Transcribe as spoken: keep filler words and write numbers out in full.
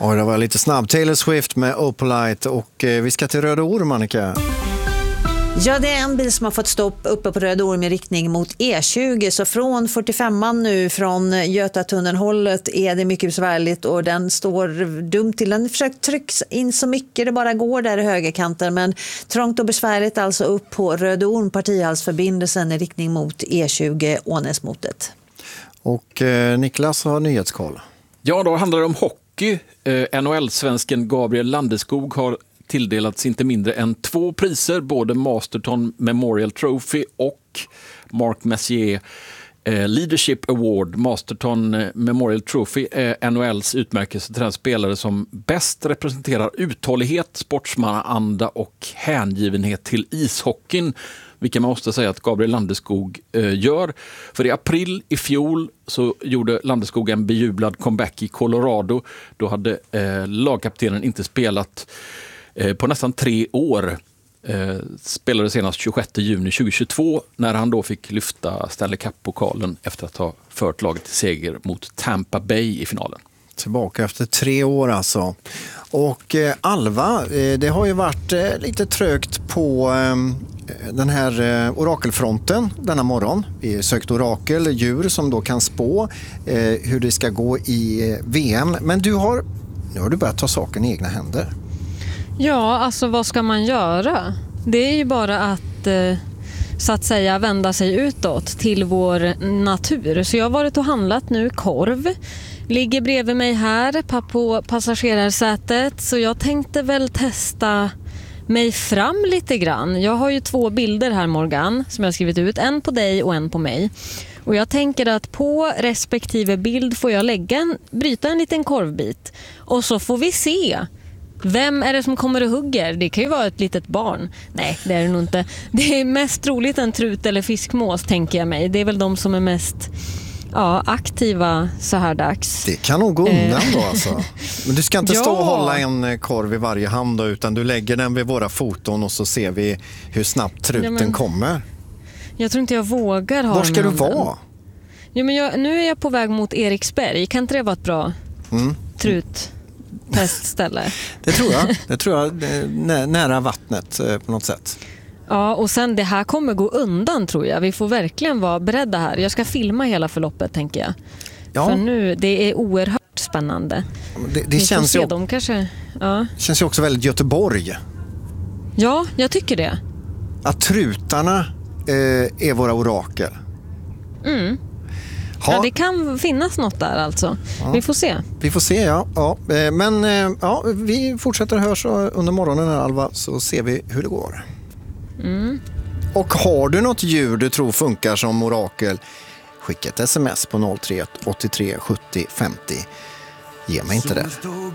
Och det var lite snabb. Taylor Swift med Opalite och eh, vi ska till Röda Orm, Annika. Ja, det är en bil som har fått stopp uppe på Röda Orm i riktning mot E tjugo. Så från fyrtiofemman nu från Götatunnelhållet är det mycket besvärligt och den står dumt till. Den försökt trycka in så mycket det bara går där i högerkanten, men trångt och besvärligt alltså upp på Röda Orm, partihalsförbindelsen i riktning mot E tjugo Ånäsmotet. Och eh, Niklas har nyhetskoll. Ja, då handlar det om hockey. Eh, N H L-svensken Gabriel Landeskog har tilldelats inte mindre än två priser, både Masterton Memorial Trophy och Mark Messier eh, Leadership Award. Masterton eh, Memorial Trophy är N H L:s utmärkelse till den spelare som bäst representerar uthållighet, sportsmannaanda och hängivenhet till ishockeyn, vilket man måste säga att Gabriel Landeskog eh, gör. För i april i fjol så gjorde Landeskog en bejublad comeback i Colorado. Då hade eh, lagkaptenen inte spelat eh, på nästan tre år. Eh, spelade senast tjugosjätte juni tjugohundratjugotvå när han då fick lyfta Stanley Cup-pokalen efter att ha fört laget till seger mot Tampa Bay i finalen. Tillbaka efter tre år alltså. Och eh, Alva, eh, det har ju varit eh, lite trögt på eh, den här eh, orakelfronten denna morgon. Vi sökt orakel, djur som då kan spå eh, hur det ska gå i eh, V M. Men du har, nu har du börjat ta saken i egna händer. Ja, alltså vad ska man göra? Det är ju bara att eh, så att säga vända sig utåt till vår natur. Så jag har varit och handlat nu korv. Ligger bredvid mig här på passagerarsätet, så jag tänkte väl testa mig fram lite grann. Jag har ju två bilder här, Morgan, som jag har skrivit ut. En på dig och en på mig. Och jag tänker att på respektive bild får jag lägga en, bryta en liten korvbit. Och så får vi se. Vem är det som kommer och hugger? Det kan ju vara ett litet barn. Nej, det är det nog inte. Det är mest troligt en trut eller fiskmås, tänker jag mig. Det är väl de som är mest... Ja, aktiva så här dags. Det kan nog gå undan då alltså. Men du ska inte stå Ja. och hålla en korv i varje hand då, utan du lägger den vid våra foton och så ser vi hur snabbt truten Ja, men... kommer. Jag tror inte jag vågar ha. Var ska du vara? Ja, men jag, nu är jag på väg mot Eriksberg. Kan inte det vara ett bra mm. truttestställe? Det tror jag. Det tror jag. Nä, nära vattnet på något sätt. Ja, och sen det här kommer gå undan, tror jag. Vi får verkligen vara beredda här. Jag ska filma hela förloppet, tänker jag. Ja. För nu, det är oerhört spännande. Det, det känns, ju, dem, kanske. Ja. känns ju också väldigt Göteborg. Ja, jag tycker det. Att trutarna eh, är våra orakel. Mm. Ja, det kan finnas något där alltså. Ja. Vi får se. Vi får se, ja. ja. Men ja, vi fortsätter hörs under morgonen här, Alva, så ser vi hur det går. Mm. Och har du något djur du tror funkar som orakel, skicka ett sms på noll tre åttiotre sjuttio femtio. Ge mig inte det.